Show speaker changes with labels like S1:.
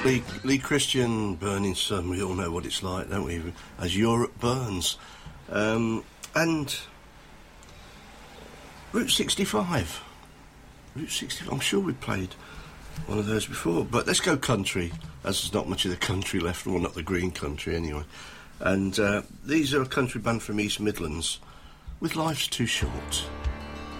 S1: Lee Christian, Burning Sun, we all know what it's like, don't we? As Europe burns. And Route 65. Route 65, I'm sure we played one of those before. But let's go country, as there's not much of the country left, or not the green country anyway. And these are a country band from East Midlands with Life's Too Short.